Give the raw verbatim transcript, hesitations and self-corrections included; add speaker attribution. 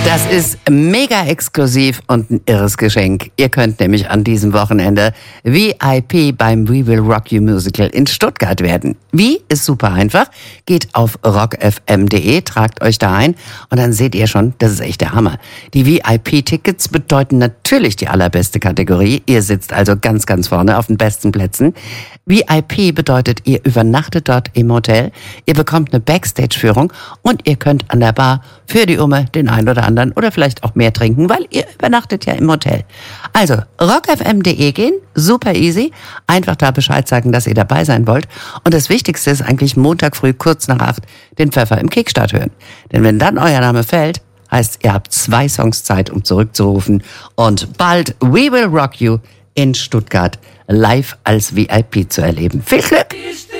Speaker 1: Das ist mega exklusiv und ein irres Geschenk. Ihr könnt nämlich an diesem Wochenende V I P beim We Will Rock You Musical in Stuttgart werden. Wie? Ist super einfach. Geht auf rock f m punkt d e, tragt euch da ein und dann seht ihr schon, das ist echt der Hammer. Die V I P-Tickets bedeuten natürlich die allerbeste Kategorie. Ihr sitzt also ganz, ganz vorne auf den besten Plätzen. V I P bedeutet, ihr übernachtet dort im Hotel, ihr bekommt eine Backstage-Führung und ihr könnt an der Bar für die Umme den einen oder anderen oder vielleicht auch mehr trinken, weil ihr übernachtet ja im Hotel. Also, rock f m punkt d e gehen, super easy. Einfach da Bescheid sagen, dass ihr dabei sein wollt. Und das Wichtigste ist eigentlich Montag früh kurz nach acht den Pfeffer im Kickstart hören. Denn wenn dann euer Name fällt, heißt, ihr habt zwei Songs Zeit, um zurückzurufen. Und bald We Will Rock You in Stuttgart live als V I P zu erleben. Viel Glück!